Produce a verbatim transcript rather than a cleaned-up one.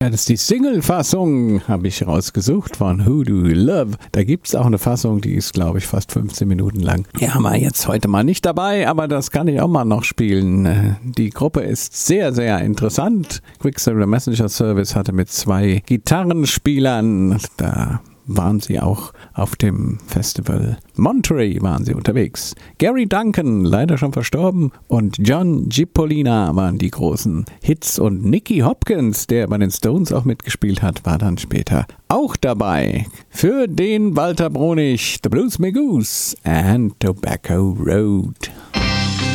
Ja, das ist die Single-Fassung, habe ich rausgesucht von Who Do You Love. Da gibt es auch eine Fassung, die ist, glaube ich, fast fünfzehn Minuten lang. Ja, haben wir jetzt heute mal nicht dabei, aber das kann ich auch mal noch spielen. Die Gruppe ist sehr, sehr interessant. Quicksilver Messenger Service hatte mit zwei Gitarrenspielern, da waren sie auch auf dem Festival Monterey waren sie unterwegs. Gary Duncan, leider schon verstorben, und John Cipollina waren die großen Hits und Nicky Hopkins, der bei den Stones auch mitgespielt hat, war dann später auch dabei. Für den Walter Brunig, The Blues Me Goose and Tobacco Road.